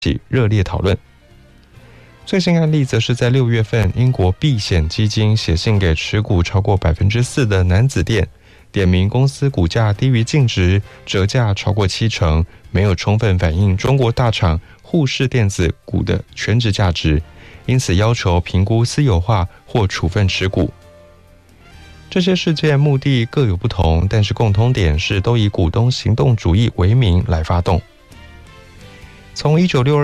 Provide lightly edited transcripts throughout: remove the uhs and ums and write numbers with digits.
起热烈讨论。最新案例则是在6月份，英国避险基金写信给持股超过 4% 的男子店，点名公司股价低于净值，折价超过70%，没有充分反映中国大厂沪市电子股的全值价值，因此要求评估私有化或处分持股。这些事件目的各有不同，但是共通点是都以股东行动主义为名来发动。从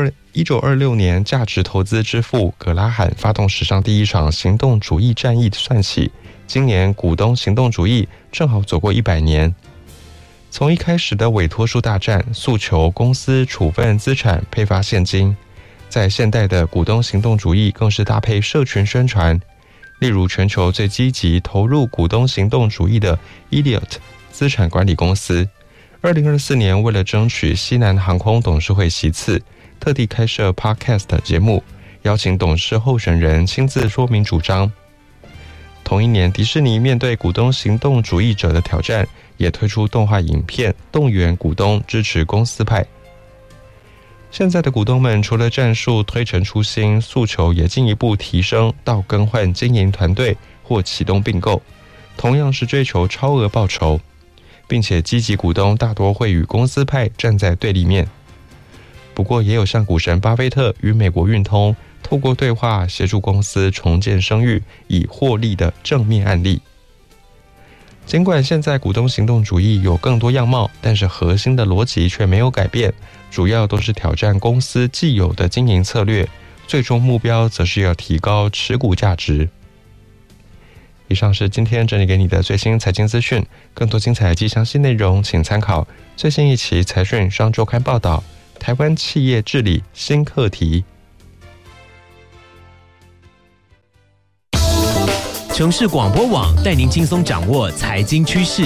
1926年价值投资之父葛拉罕发动史上第一场行动主义战役算起，今年股东行动主义正好走过100年。从一开始的委托书大战，诉求公司处分资产配发现金，在现代的股东行动主义更是搭配社群宣传。例如全球最积极投入股东行动主义的 Elliott 资产管理公司，2024年为了争取西南航空董事会席次，特地开设 Podcast 节目，邀请董事候选人亲自说明主张。同一年，迪士尼面对股东行动主义者的挑战，也推出动画影片动员股东支持公司派。现在的股东们除了战术推陈出新，诉求也进一步提升到更换经营团队或启动并购，同样是追求超额报酬，并且积极股东大多会与公司派站在对立面。不过也有像股神巴菲特与美国运通透过对话协助公司重建声誉以获利的正面案例。尽管现在股东行动主义有更多样貌，但是核心的逻辑却没有改变，主要都是挑战公司既有的经营策略，最终目标则是要提高持股价值。以上是今天整理给你的最新财经资讯，更多精彩及详细内容请参考最新一期财讯商周刊报道，台湾企业治理新课题。 城市广播网带您轻松掌握财经趋势。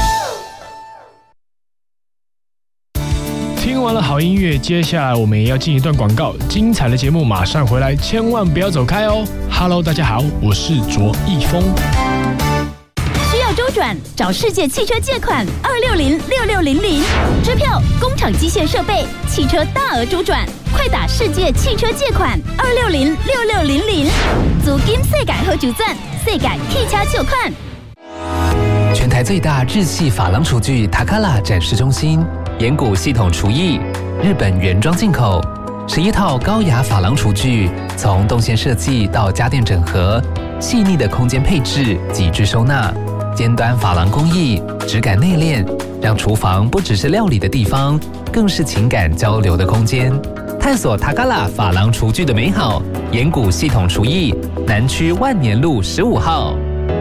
听完了好音乐，接下来我们也要进一段广告，精彩的节目马上回来，千万不要走开哦。Hello， 大家好，我是卓一峰。 需要周转，找世界汽车借款2606600，支票、工厂机械设备、汽车大额周转，快打世界汽车借款2606600，租金世界好周转，世界汽车借款。 全台最大日系珐琅厨具塔卡拉展示中心，岩谷系统厨艺，日本原装进口，11套高雅珐琅厨具，从动线设计到家电整合，细腻的空间配置，极致收纳，尖端珐琅工艺，质感内敛，让厨房不只是料理的地方，更是情感交流的空间。探索塔卡拉珐琅厨具的美好，岩谷系统厨艺，南区万年路15号。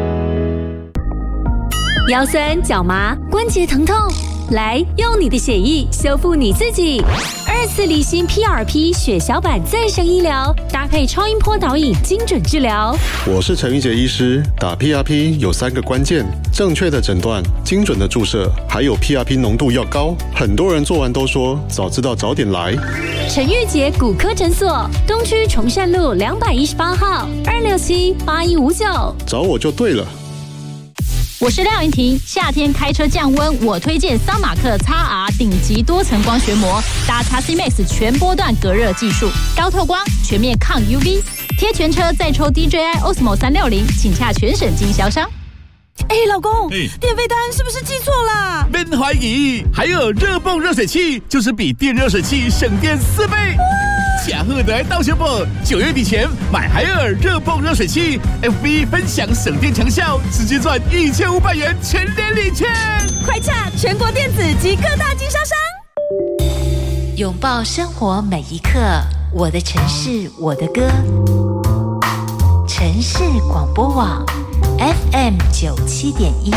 腰酸脚麻关节疼痛，来用你的血液修复你自己。2次离心 PRP 血小板再生医疗，搭配超音波导引精准治疗。 我是陈玉杰医师，打 PRP 有3个关键：正确的诊断、精准的注射，还有 PRP 浓度要高。很多人做完都说早知道早点来。 陈玉杰骨科诊所，东区崇善路218号，2678159， 找我就对了。 我是廖云婷，夏天开车降温，我推荐桑马克 XR 顶级多层光学膜，搭 XC-Max 全波段隔热技术，高透光，全面抗 UV， 贴全车再抽 DJI Osmo 360，请洽全省经销商。 老公，电费单是不是记错了？ 别怀疑，还有热泵热水器，就是比电热水器省电4倍。假贺的到手不？9月底前买海尔热泵热水器 ，FB 分享省电强效，直接赚1500元全年礼券。 快洽全国电子及各大经销商。 拥抱生活每一刻，我的城市，我的歌。城市广播网 FM 97.1。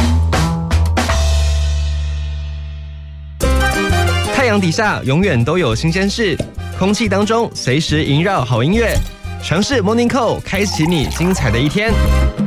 太阳底下永远都有新鲜事，空气当中随时萦绕好音乐。城市 Morning Call 开启你精彩的一天。